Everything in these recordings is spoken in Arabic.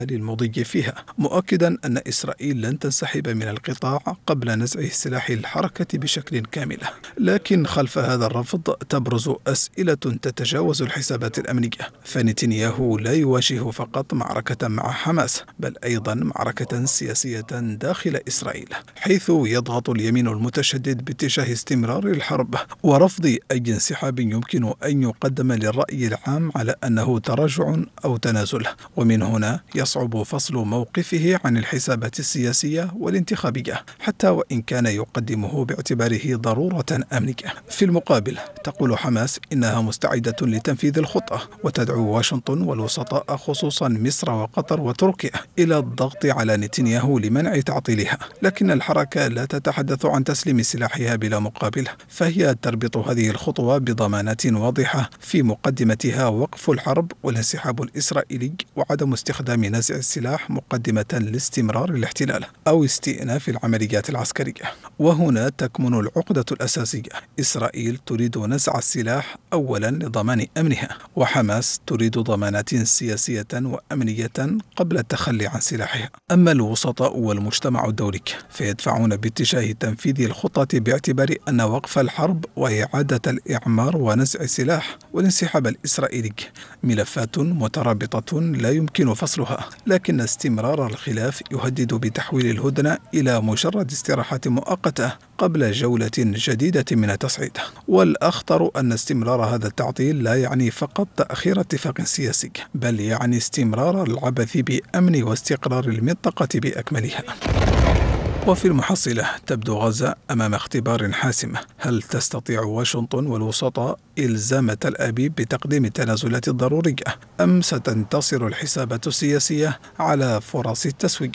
المضي فيها، مؤكدا أن إسرائيل لن تنسحب من القطاع قبل نزع سلاح الحركة بشكل كامل. لكن خلف هذا الرفض تبرز أسئلة تتجاوز الحسابات الأمنية، فنتنياهو لا يواجه فقط معركة مع حماس، بل أيضا معركة سياسية داخل إسرائيل، حيث يضغط اليمين المتشدد باتجاه استمرار الحرب ورفض أي انسحاب يمكن أن يقدم للرأي العام على أنه تراجع أو تنازل. ومن هنا يصعب فصل موقفه عن الحسابات السياسية والانتخابية، حتى وإن كان يقدمه باعتباره ضرورة أمنية. في المقابل تقول حماس إنها مستعدة لتنفيذ الخطة، وتدعو واشنطن والوسطاء خصوصا مصر وقطر وتركيا إلى الضغط على نتنياهو لمنع تعطيلها. لكن الحركة لا تتحدث عن تسليم سلاحها بلا مقابل، فهي تربط هذه الخطوة بضمانات واضحة في مقدمتها وقف الحرب والانسحاب الإسرائيلي وعدم استخدام نزع السلاح مقدمة لاستمرار الاحتلال أو استئناف العمليات العسكرية. وهنا تكمن العقدة الأساسية: إسرائيل تريد نزع السلاح أولا لضمان أمنها، وحماس تريد ضمانات سياسية وأمنية قبل التخلي عن سلاحها. أما الوسطاء والمجتمع الدولي فيدفعون باتجاه تنفيذ الخطة باعتبار أن وقف الحرب وإعادة الإعمار ونزع السلاح والانسحاب الإسرائيلي ملفات مترابطة لا يمكن فصلها، لكن استمرار الخلاف يهدد بتحويل الهدنة إلى مجرد استراحة مؤقتة قبل جولة جديدة من التصعيد. والأخطر أن استمرار هذا التعطيل لا يعني فقط تأخير اتفاق سياسي، بل يعني استمرار العبث بأمن واستقرار المنطقة بأكملها. وفي المحصلة تبدو غزة أمام اختبار حاسم: هل تستطيع واشنطن والوسطاء إلزام تل أبيب بتقديم التنازلات الضرورية، أم ستنتصر الحسابات السياسية على فرص التسوية؟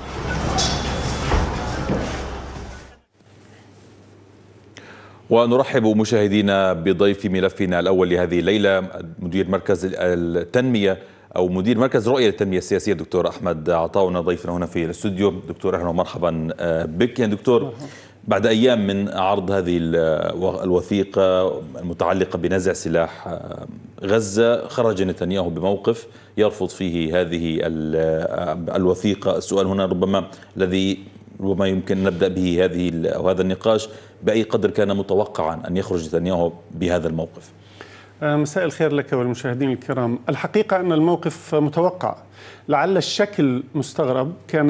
ونرحب مشاهدينا بضيف ملفنا الأول لهذه الليلة، مدير مركز التنمية أو مدير مركز رؤية للتنمية السياسية دكتور أحمد عطاونا، ضيفنا هنا في الاستوديو. دكتور أهلا ومرحبا بك. يعني دكتور، بعد أيام من عرض هذه الوثيقة المتعلقة بنزع سلاح غزة، خرج نتنياهو بموقف يرفض فيه هذه الوثيقة. السؤال هنا ربما الذي يمكن نبدأ به هذا النقاش: بأي قدر كان متوقعا أن يخرج نتنياهو بهذا الموقف؟ مساء الخير لك والمشاهدين الكرام. الحقيقة أن الموقف متوقع، لعل الشكل مستغرب. كان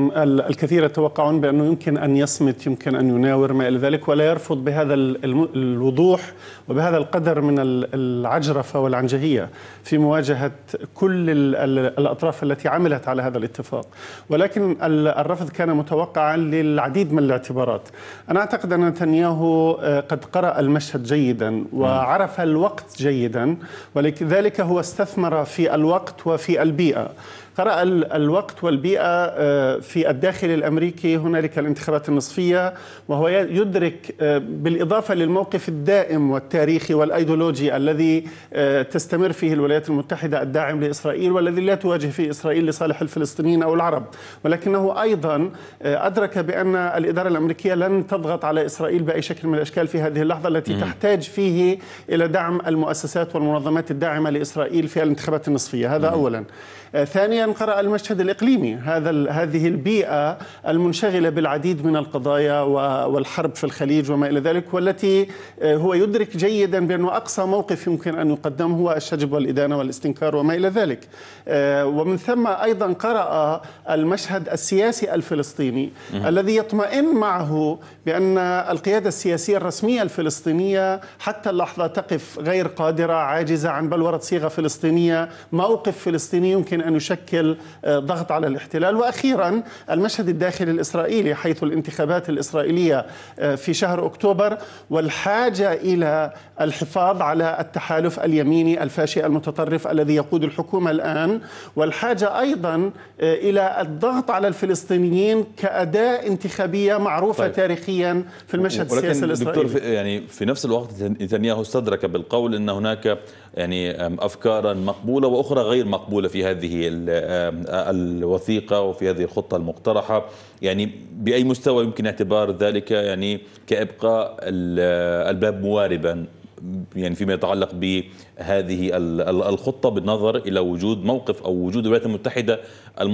الكثير يتوقعون بأنه يمكن أن يصمت، يمكن أن يناور ما إلى ذلك، ولا يرفض بهذا الوضوح وبهذا القدر من العجرفة والعنجهية في مواجهة كل الأطراف التي عملت على هذا الاتفاق. ولكن الرفض كان متوقعا للعديد من الاعتبارات. أنا أعتقد أن نتنياهو قد قرأ المشهد جيدا وعرف الوقت جيدا، ولذلك هو استثمر في الوقت وفي البيئة. قرأ الوقت والبيئة. في الداخل الأمريكي هنالك الانتخابات النصفية، وهو يدرك بالإضافة للموقف الدائم والتاريخي والأيديولوجي الذي تستمر فيه الولايات المتحدة الداعم لإسرائيل، والذي لا تواجه فيه إسرائيل لصالح الفلسطينيين أو العرب. ولكنه أيضا أدرك بأن الإدارة الأمريكية لن تضغط على إسرائيل بأي شكل من الأشكال في هذه اللحظة التي تحتاج فيه إلى دعم المؤسسات والمنظمات الداعمة لإسرائيل في الانتخابات النصفية. هذا أولا. ثانيا، قرأ المشهد الإقليمي، هذه البيئة المنشغلة بالعديد من القضايا والحرب في الخليج وما إلى ذلك، والتي هو يدرك جيدا بأنه أقصى موقف يمكن أن يقدمه هو الشجب والإدانة والاستنكار وما إلى ذلك. ومن ثم أيضا قرأ المشهد السياسي الفلسطيني الذي يطمئن معه بأن القيادة السياسية الرسمية الفلسطينية حتى اللحظة تقف غير قادرة، عاجزة عن بلورة صيغة فلسطينية، موقف فلسطيني يمكن أن يشكل ضغط على الاحتلال. وأخيرا المشهد الداخلي الإسرائيلي، حيث الانتخابات الإسرائيلية في شهر أكتوبر، والحاجة إلى الحفاظ على التحالف اليميني الفاشي المتطرف الذي يقود الحكومة الآن، والحاجة أيضا إلى الضغط على الفلسطينيين كأداة انتخابية معروفة تاريخيا في المشهد السياسي الإسرائيلي. دكتور، يعني في نفس الوقت نتنياهو استدرك بالقول أن هناك يعني أفكارا مقبولة وأخرى غير مقبولة في هذه الوثيقة وفي هذه الخطة المقترحة. يعني بأي مستوى يمكن اعتبار ذلك يعني كإبقاء الباب مواربا يعني فيما يتعلق بهذه الخطة بالنظر إلى وجود موقف أو وجود الولايات المتحدة